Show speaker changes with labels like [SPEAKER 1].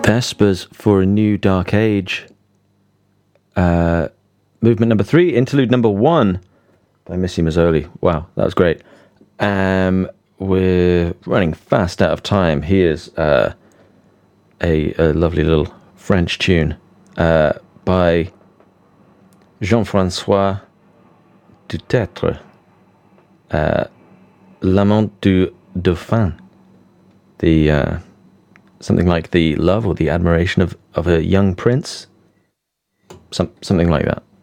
[SPEAKER 1] Vespers for a New Dark Age. Movement number 3, interlude number 1 by Missy Mazzoli. Wow, that was great. We're running fast out of time. Here's a lovely little French tune by Jean-François Dutetre, L'Amant du Dauphin. The something like the love or the admiration of a young prince. Something like that.